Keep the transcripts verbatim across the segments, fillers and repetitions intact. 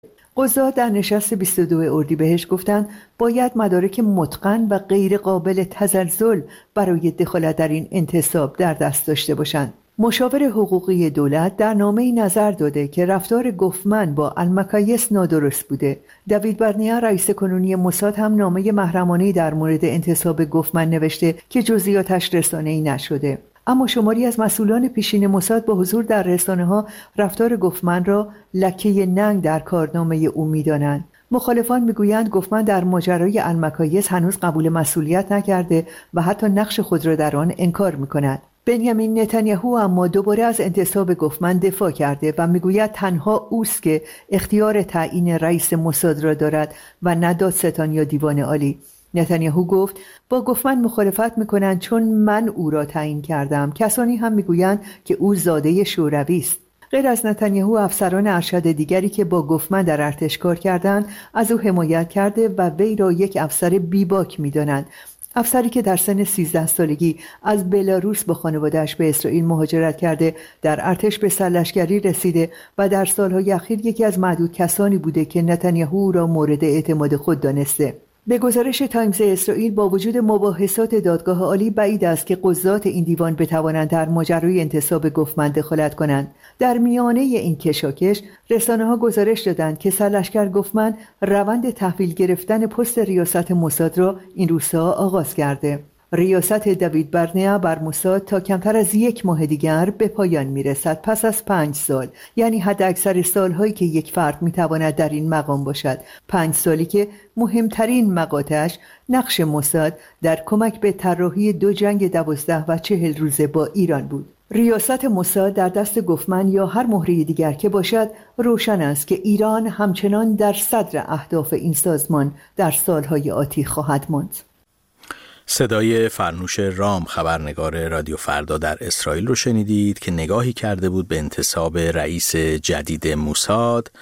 قضات در نشست بیست و دوم اردیبهشت گفتند باید مدارک متقن و غیر قابل تزلزل برای دخالت در این انتصاب در دست داشته باشند. مشاور حقوقی دولت در نامه‌ای نظر داده که رفتار گوفمن با المکایس نادرست بوده. دیوید برنیا رئیس کنونی موساد هم نامه محرمانه‌ای در مورد انتصاب گوفمن نوشته که جزئیاتش رسانه‌ای نشده. اما شماری از مسئولان پیشین موساد با حضور در رسانه‌ها رفتار گوفمن را لکه ننگ در کارنامه او می‌دانند. مخالفان میگویند گوفمن در ماجرای المکایس هنوز قبول مسئولیت نکرده و حتی نقش خود را در آن انکار می‌کند. بنیامین نتانیاهو اما دوباره از انتصاب گوفمن دفاع کرده و میگوید تنها اوست که اختیار تعیین رئیس موساد را دارد و نه دادستان یا دیوان عالی. نتانیاهو گفت با گوفمن مخالفت میکنند چون من او را تعیین کردم. کسانی هم میگویند که او زاده شوروی است. غیر از نتانیاهو افسران ارشد دیگری که با گوفمن در ارتش کار کردند از او حمایت کرده و وی را یک افسر بیباک میدانند. افسری که در سن سیزده سالگی از بلاروس با خانواده‌اش به اسرائیل مهاجرت کرده، در ارتش به سرلشکری رسیده و در سالهای اخیر یکی از معدود کسانی بوده که نتانیاهو را مورد اعتماد خود دانسته. به گزارش تایمز اسرائیل با وجود مباحثات دادگاه عالی بعید است که قضات این دیوان بتوانند در ماجرای انتصاب گوفمن دخالت کنند. در میانه این کشاکش رسانه‌ها گزارش دادند که سرلشکر گوفمن روند تحویل گرفتن پست ریاست موساد را این روزها آغاز کرده. ریاست دیوید برنیا بر موساد تا کمتر از یک ماه دیگر به پایان میرسد پس از پنج سال، یعنی حد اکثر سالهایی که یک فرد میتواند در این مقام باشد. پنج سالی که مهمترین مقاطعش نقش موساد در کمک به طراحی دو جنگ دوازده و چهل روزه با ایران بود. ریاست موساد در دست گوفمن یا هر مهره دیگر که باشد روشن است که ایران همچنان در صدر اهداف این سازمان در سالهای آتی خواهد ماند. صدای فرنوش رام، خبرنگار رادیو فردا در اسرائیل رو شنیدید که نگاهی کرده بود به انتصاب رئیس جدید موساد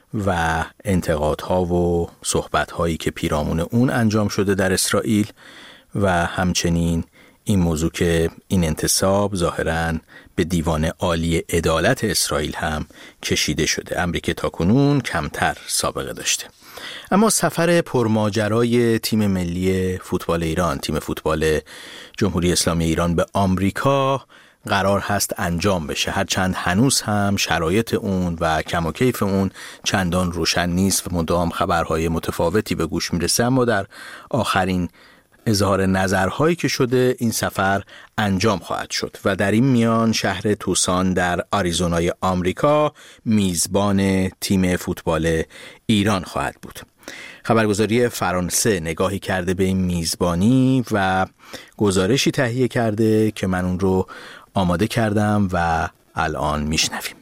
و انتقادها و صحبتهایی که پیرامون اون انجام شده در اسرائیل و همچنین این موضوع که این انتصاب ظاهراً به دیوان عالی عدالت اسرائیل هم کشیده شده، امری که تاکنون کمتر سابقه داشته. اما سفر پرماجرای تیم ملی فوتبال ایران، تیم فوتبال جمهوری اسلامی ایران به آمریکا قرار هست انجام بشه، هرچند هنوز هم شرایط اون و کم و کیف اون چندان روشن نیست و مدام خبرهای متفاوتی به گوش میرسه، اما در آخرین اظهار نظرهایی که شده این سفر انجام خواهد شد و در این میان شهر توسان در آریزونای آمریکا میزبان تیم فوتبال ایران خواهد بود. خبرگزاری فرانسه نگاهی کرده به این میزبانی و گزارشی تهیه کرده که من اون رو آماده کردم و الان میشنویم.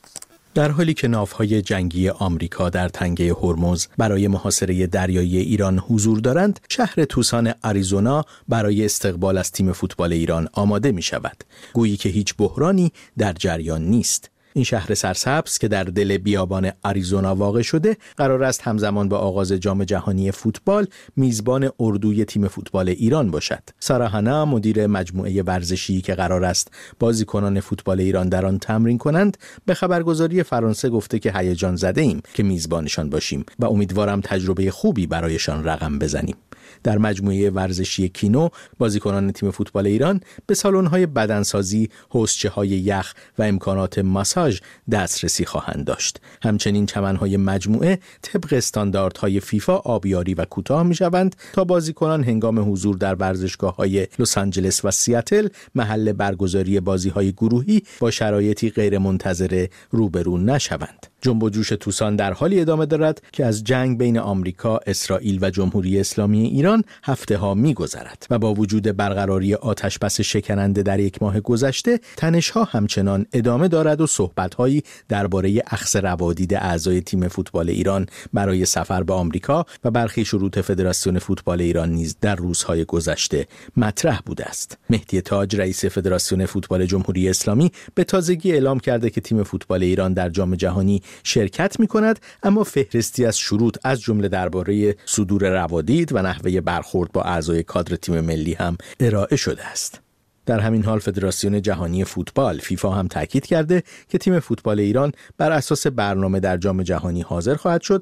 در حالی که ناوهای جنگی آمریکا در تنگه هرمز برای محاصره دریایی ایران حضور دارند، شهر توسان آریزونا برای استقبال از تیم فوتبال ایران آماده می شود. گویی که هیچ بحرانی در جریان نیست. این شهر سرسبز که در دل بیابان آریزونا واقع شده قرار است همزمان با آغاز جام جهانی فوتبال میزبان اردوی تیم فوتبال ایران باشد. سارا هانا، مدیر مجموعه ورزشی که قرار است بازیکنان فوتبال ایران در آن تمرین کنند، به خبرگزاری فرانسه گفته که هیجان زده ایم که میزبانشان باشیم و امیدوارم تجربه خوبی برایشان رقم بزنیم. در مجموعه ورزشی کینو بازیکنان تیم فوتبال ایران به سالن‌های بدنسازی، حوضچه‌های یخ و امکانات ماساژ دسترسی خواهند داشت. همچنین چمن‌های مجموعه طبق استانداردهای فیفا آبیاری و کوتاه می‌شوند تا بازیکنان هنگام حضور در ورزشگاه‌های لس آنجلس و سیاتل محل برگزاری بازی‌های گروهی با شرایطی غیرمنتظره روبرو نشوند. جنب و جوش توسان در حالی ادامه دارد که از جنگ بین آمریکا، اسرائیل و جمهوری اسلامی ایران هفته ها می گذرد و با وجود برقراری آتشبس شکننده در یک ماه گذشته، تنش‌ها همچنان ادامه دارد و صحبت‌هایی درباره اخذ روادید اعضای تیم فوتبال ایران برای سفر به آمریکا و برخی شروط فدراسیون فوتبال ایران نیز در روزهای گذشته مطرح بوده است. مهدی تاج، رئیس فدراسیون فوتبال جمهوری اسلامی، به تازگی اعلام کرده که تیم فوتبال ایران در جام جهانی شرکت می کند، اما فهرستی از شروط از جمله درباره صدور روادید و نحوه برخورد با اعضای کادر تیم ملی هم ارائه شده است. در همین حال فدراسیون جهانی فوتبال فیفا هم تاکید کرده که تیم فوتبال ایران بر اساس برنامه در جام جهانی حاضر خواهد شد